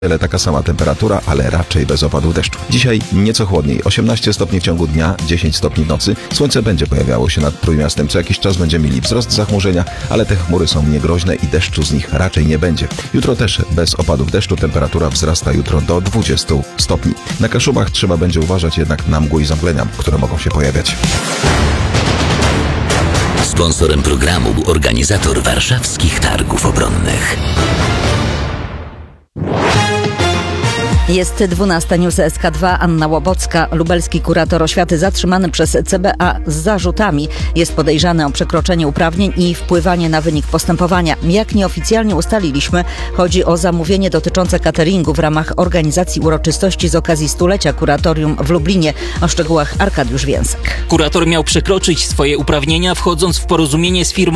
Taka sama temperatura, ale raczej bez opadów deszczu. Dzisiaj nieco chłodniej, 18 stopni w ciągu dnia, 10 stopni w nocy. Słońce będzie pojawiało się nad Trójmiastem. Co jakiś czas będziemy mieli wzrost zachmurzenia, ale te chmury są niegroźne i deszczu z nich raczej nie będzie. Jutro też bez opadów deszczu, temperatura wzrasta jutro do 20 stopni. Na Kaszubach trzeba będzie uważać jednak na mgły i zamglenia, które mogą się pojawiać. Sponsorem programu był organizator warszawskich targów obronnych. Jest 12 News SK2, Anna Łobocka. Lubelski kurator oświaty zatrzymany przez CBA z zarzutami. Jest podejrzany o przekroczenie uprawnień i wpływanie na wynik postępowania. Jak nieoficjalnie ustaliliśmy, chodzi o zamówienie dotyczące cateringu w ramach organizacji uroczystości z okazji stulecia kuratorium w Lublinie. O szczegółach Arkadiusz Więsek. Kurator miał przekroczyć swoje uprawnienia, wchodząc w porozumienie z firmą